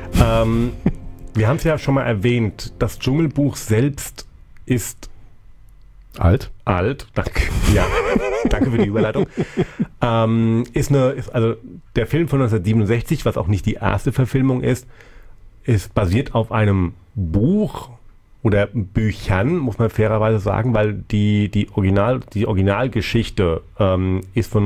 Wir haben es ja schon mal erwähnt, das Dschungelbuch selbst ist alt. Danke. Ja, danke für die Überleitung. Also der Film von 1967, was auch nicht die erste Verfilmung ist basiert auf einem Buch oder Büchern, muss man fairerweise sagen, weil die Originalgeschichte ist von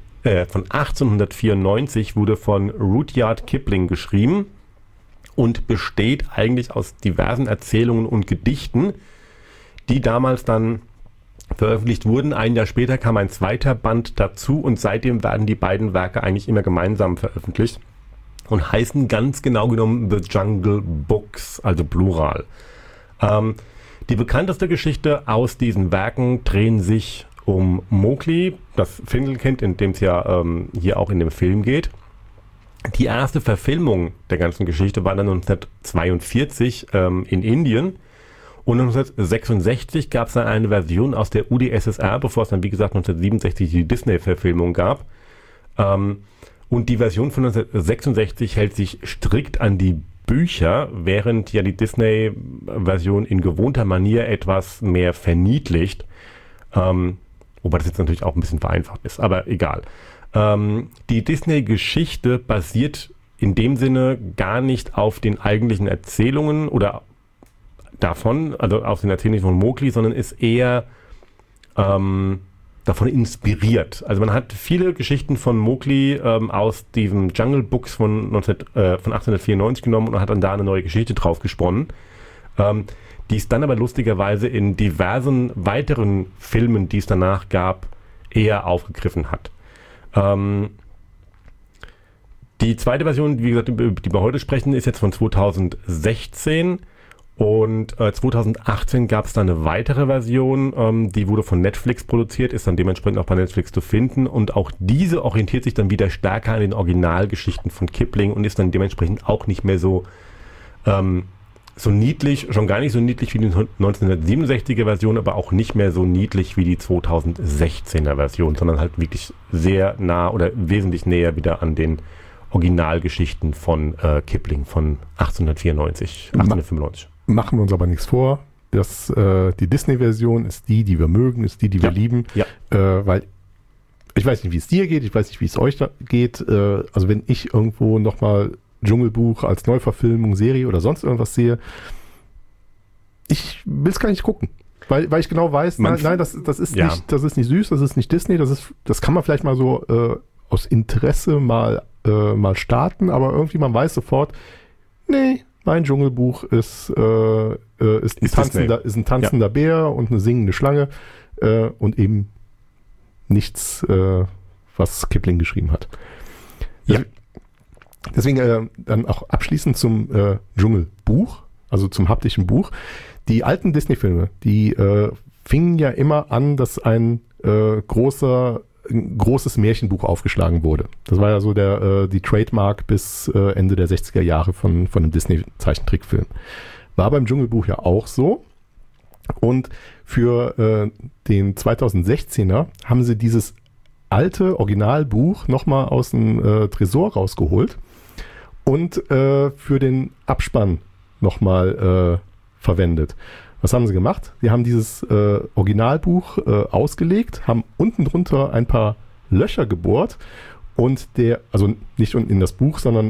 1894, wurde von Rudyard Kipling geschrieben und besteht eigentlich aus diversen Erzählungen und Gedichten, die damals dann veröffentlicht wurden. Ein Jahr später kam ein zweiter Band dazu und seitdem werden die beiden Werke eigentlich immer gemeinsam veröffentlicht und heißen ganz genau genommen The Jungle Books, also Plural. Die bekannteste Geschichte aus diesen Werken drehen sich um Mowgli, das Findelkind, in dem es ja hier auch in dem Film geht. Die erste Verfilmung der ganzen Geschichte war dann 1942 in Indien. Und 1966 gab es dann eine Version aus der UdSSR, bevor es dann, wie gesagt, 1967 die Disney-Verfilmung gab. Und die Version von 1966 hält sich strikt an die Bücher, während ja die Disney-Version in gewohnter Manier etwas mehr verniedlicht. Wobei das jetzt natürlich auch ein bisschen vereinfacht ist, aber egal. Die Disney-Geschichte basiert in dem Sinne gar nicht auf den eigentlichen Erzählungen oder davon, also auf den Erzählungen von Mowgli, sondern ist eher davon inspiriert. Also man hat viele Geschichten von Mowgli aus diesem Jungle Books von 1894 genommen und hat dann da eine neue Geschichte drauf gesponnen. Die es dann aber lustigerweise in diversen weiteren Filmen, die es danach gab, eher aufgegriffen hat. Die zweite Version, wie gesagt, über die wir heute sprechen, ist jetzt von 2016 und 2018 gab es dann eine weitere Version, die wurde von Netflix produziert, ist dann dementsprechend auch bei Netflix zu finden und auch diese orientiert sich dann wieder stärker an den Originalgeschichten von Kipling und ist dann dementsprechend auch nicht mehr so niedlich, schon gar nicht so niedlich wie die 1967er Version, aber auch nicht mehr so niedlich wie die 2016er Version, sondern halt wirklich sehr nah oder wesentlich näher wieder an den Originalgeschichten von Kipling von 1895. Machen wir uns aber nichts vor. Die Disney-Version ist die wir mögen, ist die wir lieben. Ja. Weil ich weiß nicht, wie es dir geht, ich weiß nicht, wie es euch geht. Also wenn ich irgendwo nochmal Dschungelbuch als Neuverfilmung, Serie oder sonst irgendwas sehe, ich will es gar nicht gucken. Weil ich genau weiß, nein, das ist nicht süß, das ist nicht Disney, das kann man vielleicht mal so aus Interesse mal starten, aber irgendwie man weiß sofort, nee, mein Dschungelbuch ist ein tanzender Bär und eine singende Schlange und eben nichts, was Kipling geschrieben hat. Ja. Deswegen dann auch abschließend zum Dschungelbuch, also zum haptischen Buch. Die alten Disney-Filme, die fingen ja immer an, dass ein großes Märchenbuch aufgeschlagen wurde. Das war ja so die Trademark bis Ende der 60er Jahre von einem Disney-Zeichentrickfilm. War beim Dschungelbuch ja auch so. Und für den 2016er haben sie dieses alte Originalbuch nochmal aus dem Tresor rausgeholt und für den Abspann nochmal verwendet. Was haben sie gemacht? Sie haben dieses Originalbuch ausgelegt, haben unten drunter ein paar Löcher gebohrt und also nicht in das Buch, sondern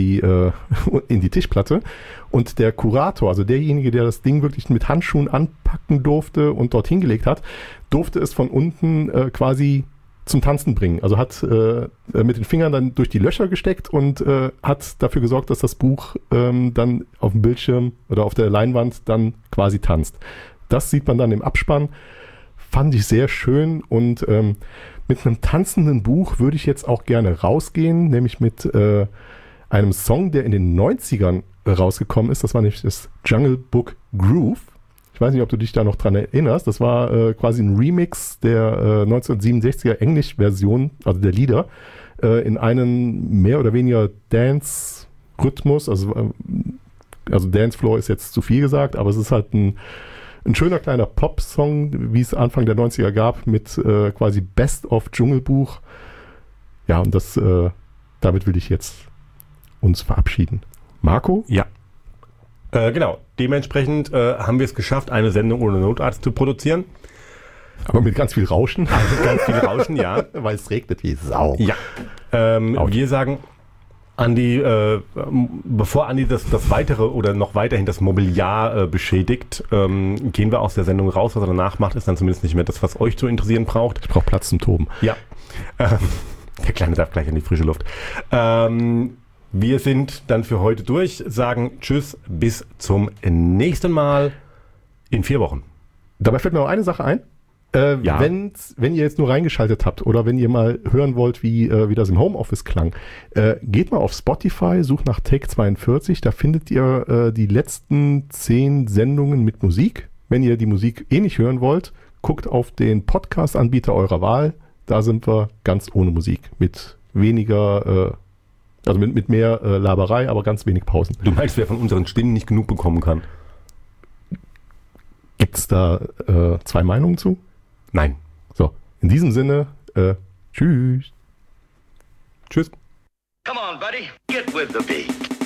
in die Tischplatte. Und der Kurator, also derjenige, der das Ding wirklich mit Handschuhen anpacken durfte und dorthin gelegt hat, durfte es von unten quasi zum Tanzen bringen. Also hat mit den Fingern dann durch die Löcher gesteckt und hat dafür gesorgt, dass das Buch dann auf dem Bildschirm oder auf der Leinwand dann quasi tanzt. Das sieht man dann im Abspann. Fand ich sehr schön und mit einem tanzenden Buch würde ich jetzt auch gerne rausgehen, nämlich mit einem Song, der in den 90ern rausgekommen ist. Das war nämlich das Jungle Book Groove. Ich weiß nicht, ob du dich da noch dran erinnerst. Das war quasi ein Remix der 1967er Englisch-Version, also der Lieder, in einen mehr oder weniger Dance-Rhythmus. Also Dancefloor ist jetzt zu viel gesagt, aber es ist halt ein schöner kleiner Pop-Song, wie es Anfang der 90er gab, mit quasi Best of Dschungelbuch. Ja, und damit will ich jetzt uns verabschieden. Marco? Ja. Genau. Dementsprechend haben wir es geschafft, eine Sendung ohne Notarzt zu produzieren. Aber mit ganz viel Rauschen. Also ganz viel Rauschen, ja. Weil es regnet wie Sau. Ja. Wir sagen, Andi, bevor Andi das weitere oder noch weiterhin das Mobiliar beschädigt, gehen wir aus der Sendung raus. Was er danach macht, ist dann zumindest nicht mehr das, was euch zu interessieren braucht. Ich brauche Platz zum Toben. Ja. Der Kleine darf gleich an die frische Luft. Wir sind dann für heute durch, sagen Tschüss, bis zum nächsten Mal in 4 Wochen. Dabei fällt mir noch eine Sache ein. Ja. Wenn ihr jetzt nur reingeschaltet habt oder wenn ihr mal hören wollt, wie das im Homeoffice klang, geht mal auf Spotify, sucht nach Take 42, da findet ihr die letzten 10 Sendungen mit Musik. Wenn ihr die Musik nicht hören wollt, guckt auf den Podcast-Anbieter eurer Wahl. Da sind wir ganz ohne Musik, mit weniger, also mit mehr Laberei, aber ganz wenig Pausen. Du meinst, wer von unseren Stimmen nicht genug bekommen kann? Gibt es da 2 Meinungen zu? Nein. So, in diesem Sinne, tschüss. Tschüss. Come on, buddy, get with the beat.